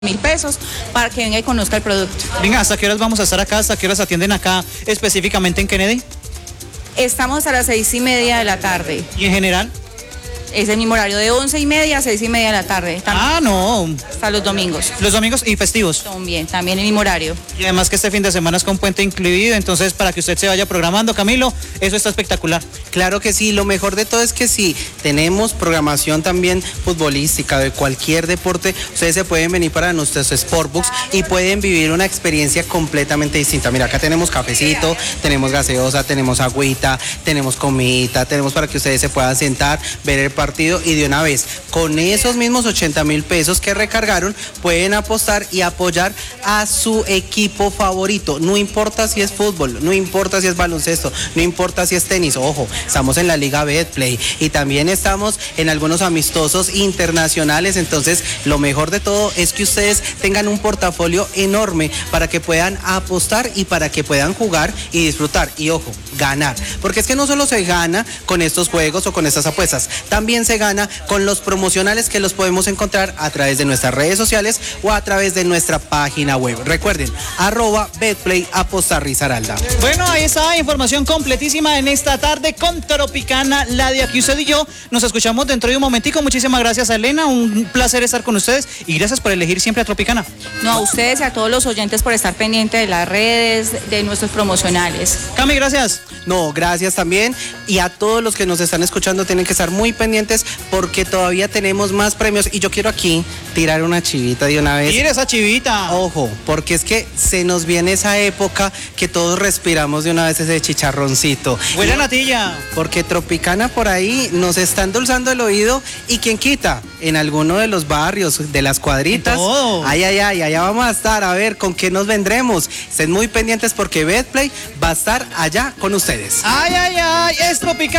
1.000 pesos para que venga y conozca el producto. Venga, ¿hasta qué horas vamos a estar acá? ¿Hasta qué horas atienden acá específicamente en Kennedy? Estamos a las 6:30 de la tarde. ¿Y en general? Es el mismo horario, de 11:30 a 6:30 de la tarde. No. Hasta los domingos. Los domingos y festivos. También el mismo horario. Y además que este fin de semana es con puente incluido, entonces para que usted se vaya programando, Camilo, eso está espectacular. Claro que sí, lo mejor de todo es que sí, tenemos programación también futbolística de cualquier deporte, ustedes se pueden venir para nuestros Sportbooks y pueden vivir una experiencia completamente distinta. Mira, acá tenemos cafecito, tenemos gaseosa, tenemos agüita, tenemos comidita, tenemos para que ustedes se puedan sentar, ver el partido y de una vez, con esos mismos 80.000 pesos que recargaron, pueden apostar y apoyar a su equipo favorito. No importa si es fútbol, no importa si es baloncesto, no importa si es tenis, ojo, estamos en la Liga Betplay y también estamos en algunos amistosos internacionales, entonces lo mejor de todo es que ustedes tengan un portafolio enorme para que puedan apostar y para que puedan jugar y disfrutar y ojo, ganar, porque es que no solo se gana con estos juegos o con estas apuestas, también se gana con los promocionales que los podemos encontrar a través de nuestras redes sociales o a través de nuestra página web. Recuerden, @Betplay Apostar Risaralda. Bueno, ahí está información completísima en esta tarde con Tropicana, la de aquí usted y yo. Nos escuchamos dentro de un momentico. Muchísimas gracias a Elena, un placer estar con ustedes y gracias por elegir siempre a Tropicana. No, a ustedes y a todos los oyentes por estar pendientes de las redes, de nuestros promocionales. Cami, gracias. No, gracias también y a todos los que nos están escuchando tienen que estar muy pendientes porque todavía tenemos más premios y yo quiero aquí tirar una chivita de una vez. Mira esa chivita. Ojo, porque es que se nos viene esa época que todos respiramos de una vez ese chicharroncito. Huele a natilla. Porque Tropicana por ahí nos está endulzando el oído y quien quita en alguno de los barrios, de las cuadritas. Todo. Allá vamos a estar a ver con qué nos vendremos. Estén muy pendientes porque Betplay va a estar allá con ustedes. Es Tropicana.